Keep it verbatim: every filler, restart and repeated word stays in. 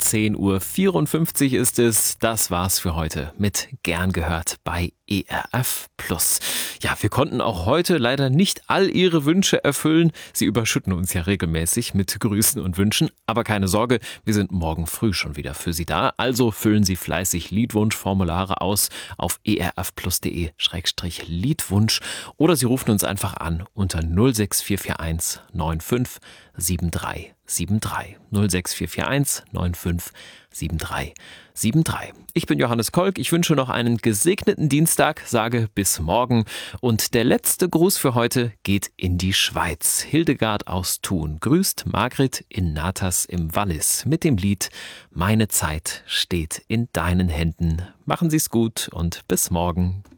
zehn Uhr vierundfünfzig ist es. Das war's für heute mit Gern gehört bei E R F Plus. Ja, wir konnten auch heute leider nicht all Ihre Wünsche erfüllen. Sie überschütten uns ja regelmäßig mit Grüßen und Wünschen. Aber keine Sorge, wir sind morgen früh schon wieder für Sie da. Also füllen Sie fleißig Liedwunschformulare aus auf erfplus.de Schrägstrich Liedwunsch oder Sie rufen uns einfach an unter null sechs vier vier eins neun fünf sieben drei sieben drei. null sechs vier vier eins neun fünf sieben drei sieben drei. Ich bin Johannes Kolk, ich wünsche noch einen gesegneten Dienstag, sage bis morgen. Und der letzte Gruß für heute geht in die Schweiz. Hildegard aus Thun grüßt Margret in Natas im Wallis mit dem Lied Meine Zeit steht in deinen Händen. Machen Sie's gut und bis morgen.